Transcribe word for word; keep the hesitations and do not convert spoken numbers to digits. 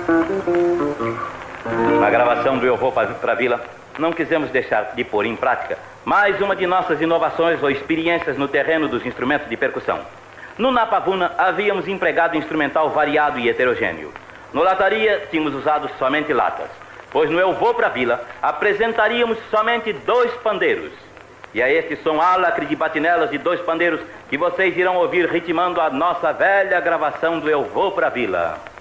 Na gravação do Eu Vou Pra Pra Vila, não quisemos deixar de pôr em prática mais uma de nossas inovações ou experiências no terreno dos instrumentos de percussão. No Napavuna havíamos empregado instrumental variado e heterogêneo. No Lataria tínhamos usado somente latas, pois no Eu Vou Pra Vila apresentaríamos somente dois pandeiros. E é este som álacre de batinelas de dois pandeiros que vocês irão ouvir ritmando a nossa velha gravação do Eu Vou Pra Vila.